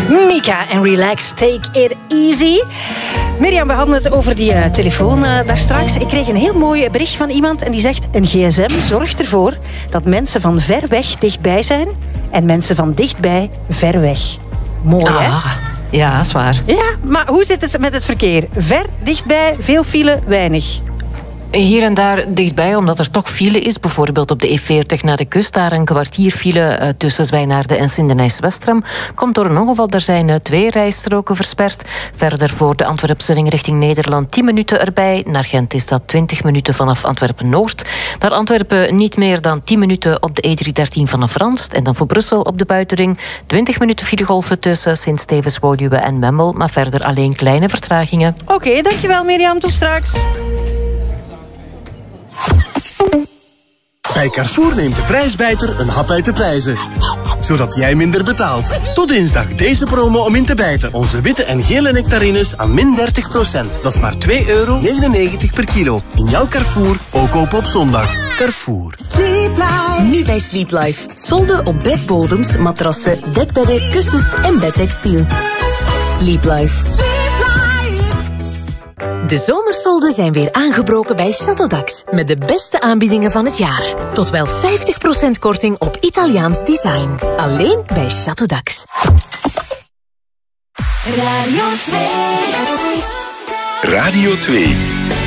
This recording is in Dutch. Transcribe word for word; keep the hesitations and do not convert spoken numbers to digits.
Mika en Relax, take it easy. Mirjam, we hadden het over die uh, telefoon uh, daar straks. Ik kreeg een heel mooi bericht van iemand en die zegt: een gsm zorgt ervoor dat mensen van ver weg dichtbij zijn en mensen van dichtbij ver weg. Mooi, ah, hè? Ja, zwaar. Ja, maar hoe zit het met het verkeer? Ver, dichtbij, veel file, weinig? Hier en daar dichtbij, omdat er toch file is. Bijvoorbeeld op de E veertig naar de kust, daar een kwartier file uh, tussen Zwijnaarden en Sindenijs-Westrum. Komt door een ongeval, er zijn uh, twee rijstroken versperd. Verder voor de Antwerpse ring richting Nederland tien minuten erbij. Naar Gent is dat twintig minuten vanaf Antwerpen-Noord. Naar Antwerpen niet meer dan tien minuten op de E driehonderddertien vanaf Ranst. En dan voor Brussel op de buitenring twintig minuten filegolven tussen Sint-Stevens, Woluwe en Memmel. Maar verder alleen kleine vertragingen. Oké, okay, dankjewel Mirjam. Tot straks. Bij Carrefour neemt de prijsbijter een hap uit de prijzen. Zodat jij minder betaalt. Tot dinsdag deze promo om in te bijten. Onze witte en gele nectarines aan min dertig procent. Dat is maar twee euro negenennegentig per kilo. In jouw Carrefour, ook open op zondag. Carrefour. Sleep Life. Nu bij Sleep Life. Solden op bedbodems, matrassen, dekbedden, kussens en bedtextiel. Sleep Life. De zomersolden zijn weer aangebroken bij Chateau d'Ax. Met de beste aanbiedingen van het jaar. Tot wel vijftig procent korting op Italiaans design. Alleen bij Chateau d'Ax. Radio twee. Radio twee.